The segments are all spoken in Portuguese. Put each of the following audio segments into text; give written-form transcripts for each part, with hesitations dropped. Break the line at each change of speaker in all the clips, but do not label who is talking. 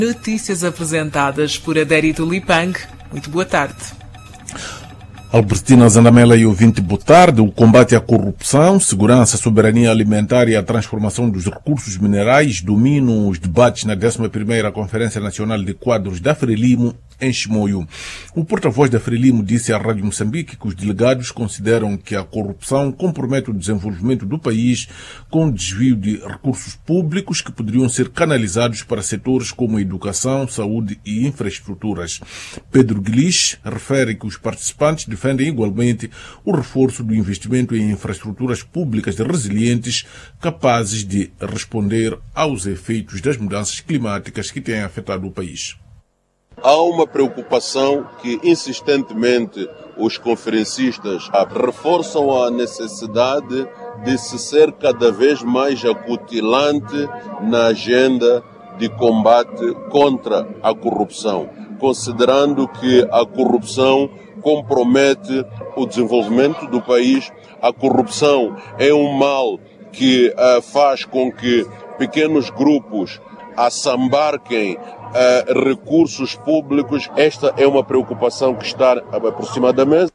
Notícias apresentadas por Adérito Lipang. Muito boa tarde.
Albertina Zandamela e ouvinte, boa tarde. O combate à corrupção, segurança, soberania alimentar e a transformação dos recursos minerais dominam os debates na 11ª Conferência Nacional de Quadros da Frelimo, em Chimoio. O porta-voz da Frelimo disse à Rádio Moçambique que os delegados consideram que a corrupção compromete o desenvolvimento do país com desvio de recursos públicos que poderiam ser canalizados para setores como educação, saúde e infraestruturas. Pedro Guilich refere que os participantes defendem igualmente o reforço do investimento em infraestruturas públicas resilientes capazes de responder aos efeitos das mudanças climáticas que têm afetado o país.
Há uma preocupação que insistentemente os conferencistas reforçam a necessidade de se ser cada vez mais acutilante na agenda de combate contra a corrupção, considerando que a corrupção compromete o desenvolvimento do país. A corrupção é um mal que faz com que pequenos grupos assambarquem recursos públicos. Esta é uma preocupação que está por cima da mesa.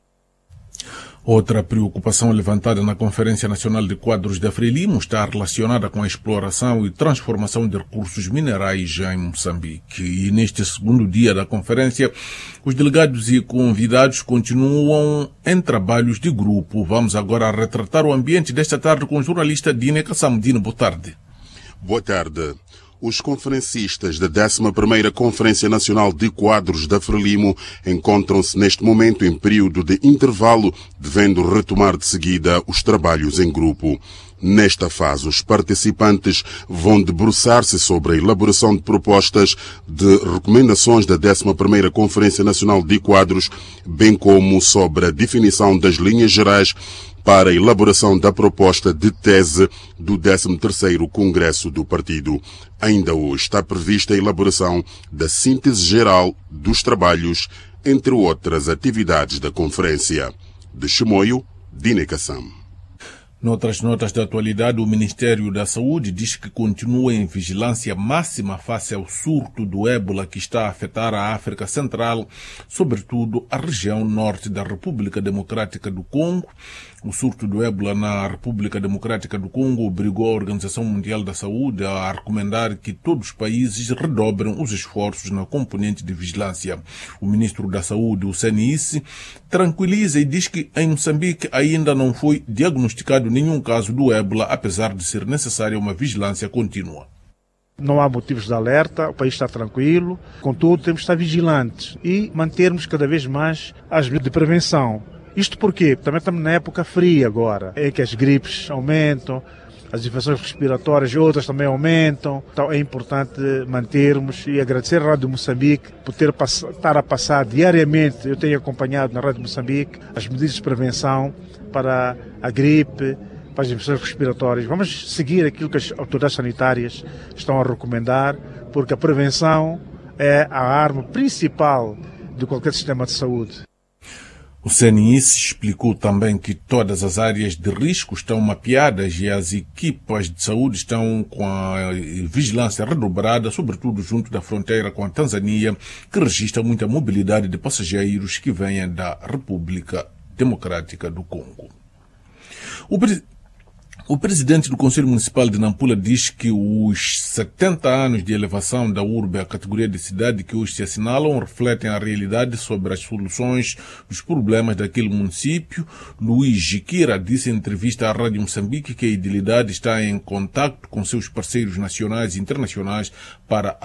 Outra preocupação levantada na Conferência Nacional de Quadros da Frelimo está relacionada com a exploração e transformação de recursos minerais em Moçambique. E neste segundo dia da conferência, os delegados e convidados continuam em trabalhos de grupo. Vamos agora retratar o ambiente desta tarde com o jornalista Dine Kassamudine. Boa tarde.
Boa tarde. Os conferencistas da 11ª Conferência Nacional de Quadros da Frelimo encontram-se neste momento em período de intervalo, devendo retomar de seguida os trabalhos em grupo. Nesta fase, os participantes vão debruçar-se sobre a elaboração de propostas de recomendações da 11ª Conferência Nacional de Quadros, bem como sobre a definição das linhas gerais para a elaboração da proposta de tese do 13º Congresso do Partido. Ainda hoje está prevista a elaboração da síntese geral dos trabalhos, entre outras atividades da conferência. De Chimoio, Dine Kassam.
Noutras notas da atualidade, o Ministério da Saúde diz que continua em vigilância máxima face ao surto do ébola que está a afetar a África Central, sobretudo a região norte da República Democrática do Congo. O surto do ébola na República Democrática do Congo obrigou a Organização Mundial da Saúde a recomendar que todos os países redobrem os esforços na componente de vigilância. O ministro da Saúde, o CNIS, tranquiliza e diz que em Moçambique ainda não foi diagnosticado nenhum caso do ébola, apesar de ser necessária uma vigilância contínua.
Não há motivos de alerta, o país está tranquilo, contudo temos de estar vigilantes e mantermos cada vez mais as medidas de prevenção. Isto porque também estamos na época fria agora, em que as gripes aumentam, as infecções respiratórias e outras também aumentam. Então é importante mantermos e agradecer à Rádio Moçambique por estar a passar diariamente, eu tenho acompanhado na Rádio Moçambique, as medidas de prevenção para a gripe, para as infecções respiratórias. Vamos seguir aquilo que as autoridades sanitárias estão a recomendar, porque a prevenção é a arma principal de qualquer sistema de saúde.
O CNIS explicou também que todas as áreas de risco estão mapeadas e as equipas de saúde estão com a vigilância redobrada, sobretudo junto da fronteira com a Tanzânia, que registra muita mobilidade de passageiros que vêm da República Democrática do Congo. O presidente do Conselho Municipal de Nampula diz que os 70 anos de elevação da urbe à categoria de cidade que hoje se assinalam refletem a realidade sobre as soluções dos problemas daquele município. Luís Jiquira disse em entrevista à Rádio Moçambique que a idilidade está em contacto com seus parceiros nacionais e internacionais para